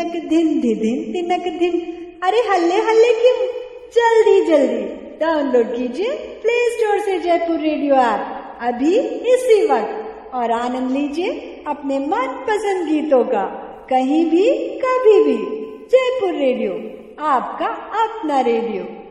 धिनक धिन धिन तिनक धिन। अरे हल्ले हल्ले क्यों, जल्दी जल्दी डाउनलोड कीजिए प्ले स्टोर से जयपुर रेडियो ऐप अभी इसी वक्त और आनंद लीजिए अपने मनपसंद गीतों का कहीं भी कभी भी। जयपुर रेडियो, आपका अपना रेडियो।